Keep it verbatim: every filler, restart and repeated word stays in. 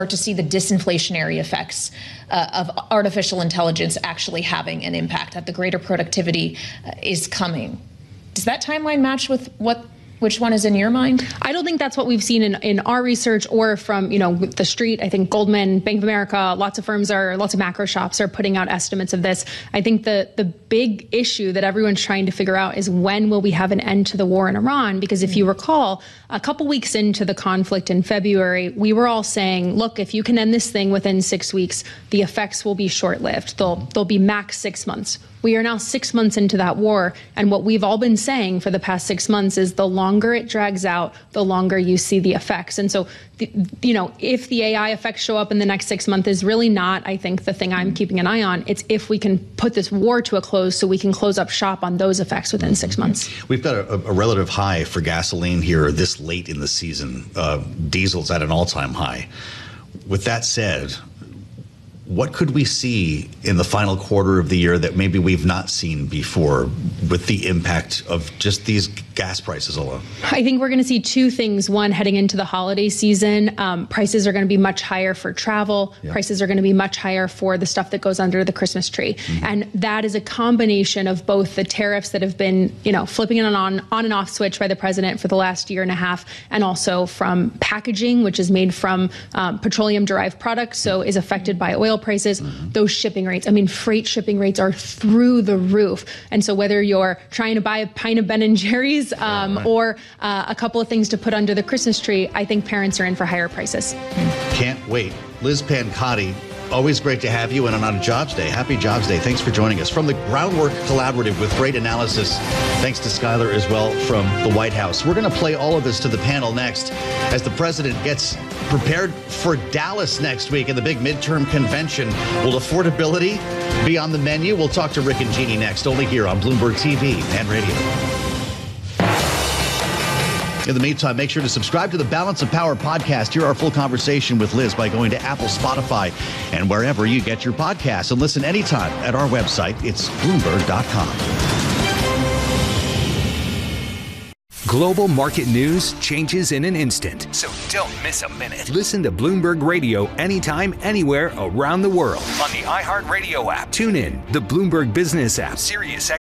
to see the disinflationary effects uh, of artificial intelligence actually having an impact, that the greater productivity uh, is coming. Does that timeline match with what, which one is in your mind? I don't think that's what we've seen in, in our research or from, you know, the street. I think Goldman, Bank of America, lots of firms are, lots of macro shops are putting out estimates of this. I think the, the big issue that everyone's trying to figure out is when will we have an end to the war in Iran? Because if you recall, a couple weeks into the conflict in February, we were all saying, look, if you can end this thing within six weeks, the effects will be short-lived. They'll, they'll be max six months. We are now six months into that war, and what we've all been saying for the past six months is the longer it drags out, the longer you see the effects. And so, the, you know, if the A I effects show up in the next six months is really not, I think, the thing I'm keeping an eye on. It's if we can put this war to a close so we can close up shop on those effects within six months. We've got a, a relative high for gasoline here this late in the season. Uh, diesel's at an all-time high. With that said, what could we see in the final quarter of the year that maybe we've not seen before with the impact of just these gas prices alone? I think we're going to see two things. One, heading into the holiday season, um, prices are going to be much higher for travel. Yep. Prices are going to be much higher for the stuff that goes under the Christmas tree. Mm-hmm. And that is a combination of both the tariffs that have been, you know, flipping an on, on and off switch by the president for the last year and a half, and also from packaging, which is made from um, petroleum-derived products, so is affected by oil prices, mm-hmm. those shipping rates. I mean, freight shipping rates are through the roof. And so whether you're trying to buy a pint of Ben and Jerry's um, right. or uh, a couple of things to put under the Christmas tree, I think parents are in for higher prices. Can't wait. Liz Pancotti, always great to have you, and on a Jobs Day. Happy Jobs Day. Thanks for joining us. From the Groundwork Collaborative with great analysis, thanks to Skylar as well from the White House. We're going to play all of this to the panel next as the president gets prepared for Dallas next week in the big midterm convention. Will affordability be on the menu? We'll talk to Rick and Jeannie next, only here on Bloomberg T V and radio. In the meantime, make sure to subscribe to the Balance of Power podcast. Hear our full conversation with Liz by going to Apple, Spotify, and wherever you get your podcasts. And listen anytime at our website. It's Bloomberg dot com. Global market news changes in an instant. So don't miss a minute. Listen to Bloomberg Radio anytime, anywhere around the world on the iHeartRadio app. Tune in, the Bloomberg Business app, Sirius